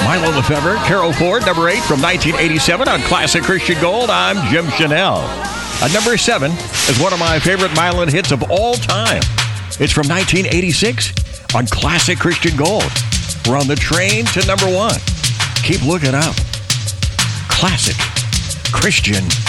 Milo Lefebvre, Carol Ford, number 8 from 1987 on Classic Christian Gold. I'm Jim Chanel. At number 7 is one of my favorite Mylon hits of all time. It's from 1986 on Classic Christian Gold. We're on the train to number 1. Keep looking up. Classic Christian